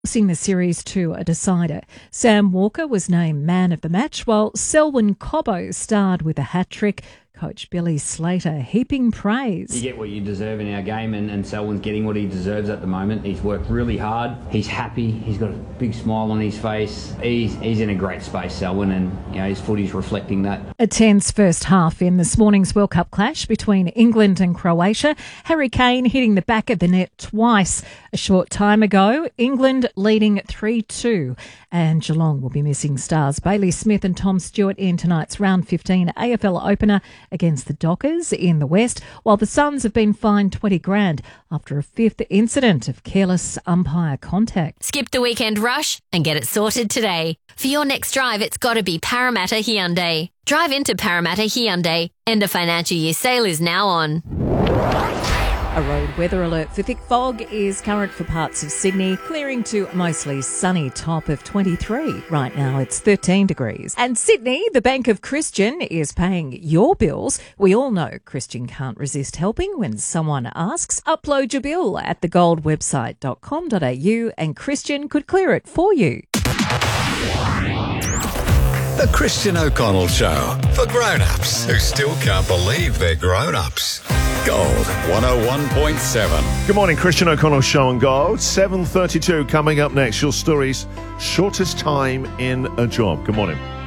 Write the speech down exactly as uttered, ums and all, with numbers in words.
Seeing the series to a decider. Sam Walker was named man of the match, while Selwyn Cobbo starred with a hat-trick. Coach Billy Slater heaping praise. You get what you deserve in our game, and, and Selwyn's getting what he deserves at the moment. He's worked really hard. He's happy. He's got a big smile on his face. He's he's in a great space, Selwyn, and you know his footy's reflecting that. A tense first half in this morning's World Cup clash between England and Croatia. Harry Kane hitting the back of the net twice a short time ago. England leading three two, and Geelong will be missing stars Bailey Smith and Tom Stewart in tonight's round fifteen A F L opener against the Dockers in the West, while the Suns have been fined twenty grand after a fifth incident of careless umpire contact. Skip the weekend rush and get it sorted today. For your next drive, it's got to be Parramatta Hyundai. Drive into Parramatta Hyundai. End of financial year sale is now on. A road weather alert for thick fog is current for parts of Sydney, clearing to a mostly sunny top of twenty-three. Right now it's thirteen degrees. And Sydney, the Bank of Christian, is paying your bills. We all know Christian can't resist helping when someone asks. Upload your bill at the gold website dot com dot a u and Christian could clear it for you. The Christian O'Connell Show, for grown-ups who still can't believe they're grown-ups. Gold one oh one point seven. Good morning, Christian O'Connell Show on Gold. seven thirty-two coming up next. Your stories, shortest time in a job. Good morning.